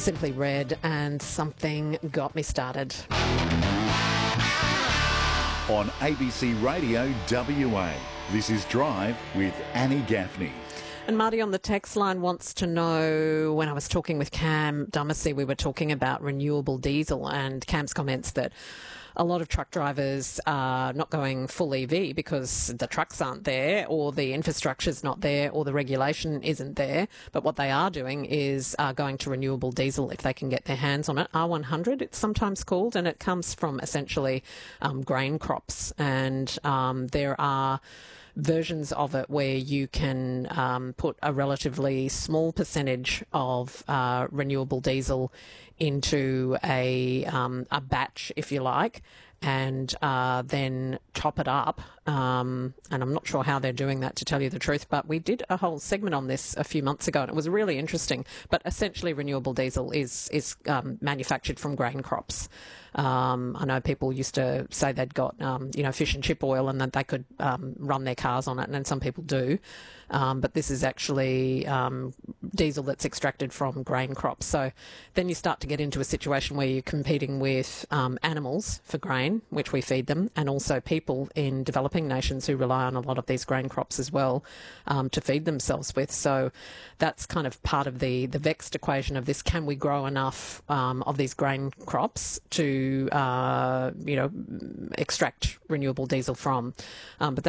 Simply Red and Something Got Me Started. On ABC Radio WA, this is Drive with Annie Gaffney. And Marty on the text line wants to know, when I was talking with Cam Dumacy, we were talking about renewable diesel, and Cam's comments that a lot of truck drivers are not going full EV because the trucks aren't there, or the infrastructure's not there, or the regulation isn't there. But what they are doing is going to renewable diesel if they can get their hands on it. R100, it's sometimes called, and it comes from essentially grain crops. And there are versions of it where you can put a relatively small percentage of renewable diesel into a batch, if you like, and then top it up. And I'm not sure how they're doing that, to tell you the truth, but we did a whole segment on this a few months ago, and it was really interesting. But essentially, renewable diesel is manufactured from grain crops. I know people used to say they'd got, fish and chip oil and that they could run their cars on it, and then some people do. But this is actually diesel that's extracted from grain crops. So then you start to get into a situation where you're competing with animals for grain, which we feed them, and also people in developing nations who rely on a lot of these grain crops as well to feed themselves with. So that's kind of part of the vexed equation of this. Can we grow enough of these grain crops to extract renewable diesel from? But